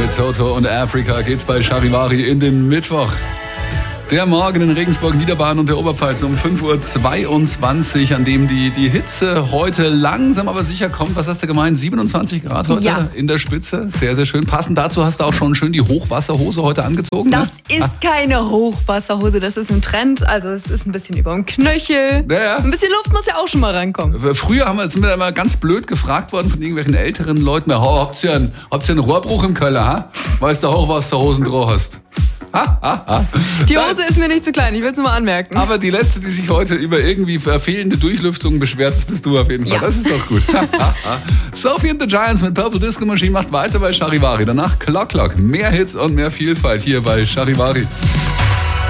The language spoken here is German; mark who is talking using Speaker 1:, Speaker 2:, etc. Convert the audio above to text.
Speaker 1: mit Toto und Afrika geht's bei Charivari in den Mittwoch. Der Morgen in Regensburg, Niederbayern und der Oberpfalz um 5.22 Uhr, an dem die Hitze heute langsam aber sicher kommt. Was hast du gemeint? 27 Grad heute in der Spitze. Sehr, sehr schön. Passend dazu hast du auch schon schön die Hochwasserhose heute angezogen.
Speaker 2: Das ist keine Hochwasserhose, das ist ein Trend. Also es ist ein bisschen über dem Knöchel.
Speaker 1: Ja.
Speaker 2: Ein bisschen Luft muss ja auch schon mal reinkommen.
Speaker 1: Früher sind wir immer ganz blöd gefragt worden von irgendwelchen älteren Leuten. Habt ihr einen Rohrbruch im Keller, ha? Weil du Hochwasserhosen drauf hast.
Speaker 2: Die Hose ist mir nicht zu klein, ich will es nur mal anmerken.
Speaker 1: Aber die letzte, die sich heute über irgendwie fehlende Durchlüftung beschwert, das bist du auf jeden Fall. Ja. Das ist doch gut. Sophie and the Giants mit Purple Disco Machine macht weiter bei Charivari. Danach Clock Clock. Mehr Hits und mehr Vielfalt hier bei Charivari.